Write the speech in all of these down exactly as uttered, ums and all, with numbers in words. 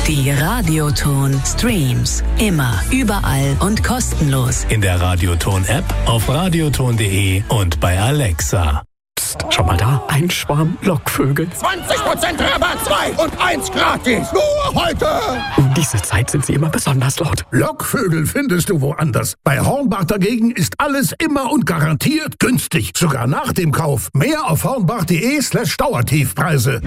Die Radioton Streams. Immer, überall und kostenlos. In der Radioton-App, auf radioton punkt de und bei Alexa. Psst, schau mal da. Ein Schwarm Lockvögel. zwanzig Prozent Rabatt, zwei und eins gratis. Nur heute. Um diese Zeit sind sie immer besonders laut. Lockvögel findest du woanders. Bei Hornbach dagegen ist alles immer und garantiert günstig. Sogar nach dem Kauf. Mehr auf hornbach.de slash Dauertiefpreise.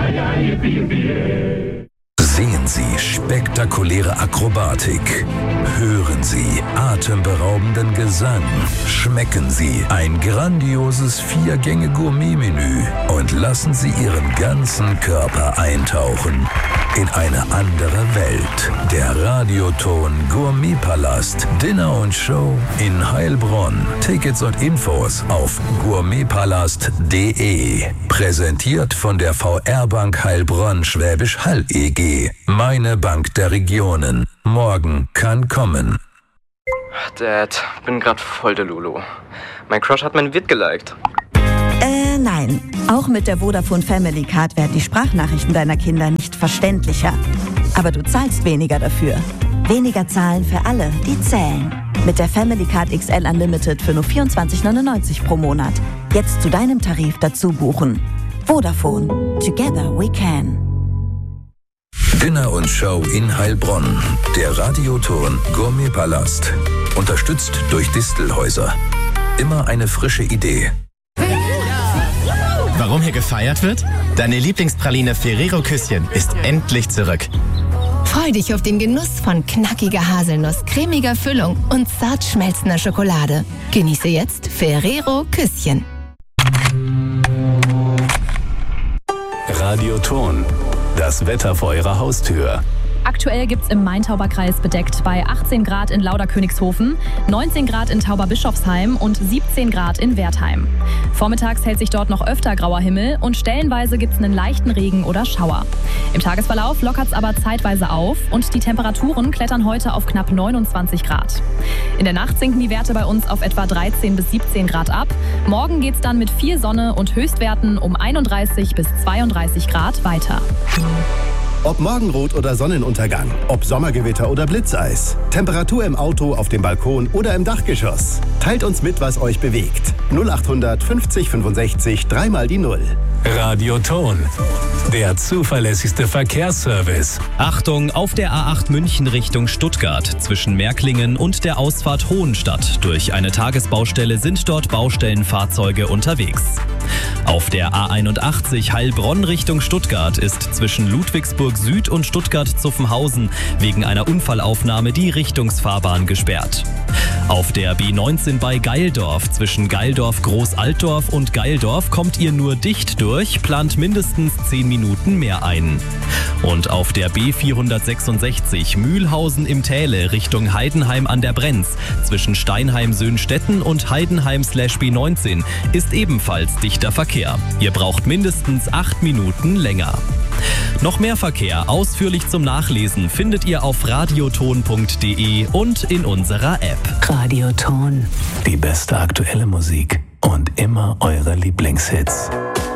Sehen Sie spektakuläre Akrobatik. Hören Sie atemberaubenden Gesang. Schmecken Sie ein grandioses Vier-Gänge-Gourmet-Menü und lassen Sie Ihren ganzen Körper eintauchen in eine andere Welt. Der Radioton Gourmetpalast. Dinner und Show in Heilbronn. Tickets und Infos auf gourmetpalast punkt de. Präsentiert von der V R-Bank Heilbronn Schwäbisch Hall E G. Meine Bank der Regionen. Morgen kann kommen. Dad, bin grad voll der Lulu. Mein Crush hat mein Vid geliked. Äh, nein. Auch mit der Vodafone Family Card werden die Sprachnachrichten deiner Kinder nicht verständlicher. Aber du zahlst weniger dafür. Weniger zahlen für alle, die zählen. Mit der Family Card X L Unlimited für nur vierundzwanzig neunundneunzig pro Monat. Jetzt zu deinem Tarif dazu buchen. Vodafone. Together we can. Dinner und Show in Heilbronn. Der Radioton Gourmetpalast. Unterstützt durch Distelhäuser. Immer eine frische Idee. Warum hier gefeiert wird? Deine Lieblingspraline Ferrero Küsschen ist endlich zurück. Freu dich auf den Genuss von knackiger Haselnuss, cremiger Füllung und zart schmelzender Schokolade. Genieße jetzt Ferrero Küsschen. Radioton. Das Wetter vor Ihrer Haustür. Aktuell gibt's im Main-Tauber-Kreis bedeckt bei achtzehn Grad in Lauderkönigshofen, neunzehn Grad in Tauberbischofsheim und siebzehn Grad in Wertheim. Vormittags hält sich dort noch öfter grauer Himmel und stellenweise gibt's einen leichten Regen oder Schauer. Im Tagesverlauf lockert's aber zeitweise auf und die Temperaturen klettern heute auf knapp neunundzwanzig Grad. In der Nacht sinken die Werte bei uns auf etwa dreizehn bis siebzehn Grad ab. Morgen geht's dann mit viel Sonne und Höchstwerten um einunddreißig bis zweiunddreißig Grad weiter. Ob Morgenrot oder Sonnenuntergang, ob Sommergewitter oder Blitzeis, Temperatur im Auto, auf dem Balkon oder im Dachgeschoss. Teilt uns mit, was euch bewegt. null achthundert fünfzig fünfundsechzig, dreimal die Null. Radioton. Der zuverlässigste Verkehrsservice. Achtung, auf der A acht München Richtung Stuttgart zwischen Märklingen und der Ausfahrt Hohenstadt. Durch eine Tagesbaustelle sind dort Baustellenfahrzeuge unterwegs. Auf der A einundachtzig Heilbronn Richtung Stuttgart ist zwischen Ludwigsburg Süd und Stuttgart-Zuffenhausen wegen einer Unfallaufnahme die Richtungsfahrbahn gesperrt. Auf der B neunzehn bei Geildorf zwischen Geildorf-Großaltdorf und Geildorf kommt ihr nur dicht durch, plant mindestens zehn Minuten mehr ein. Und auf der B vierhundertsechsundsechzig Mühlhausen im Täle Richtung Heidenheim an der Brenz zwischen Steinheim-Söhnstetten und Heidenheim/B neunzehn ist ebenfalls dichter Verkehr. Ihr braucht mindestens acht Minuten länger. Noch mehr Verkehr ausführlich zum Nachlesen findet ihr auf radioton punkt de und in unserer App. Radioton. Die beste aktuelle Musik und immer eure Lieblingshits.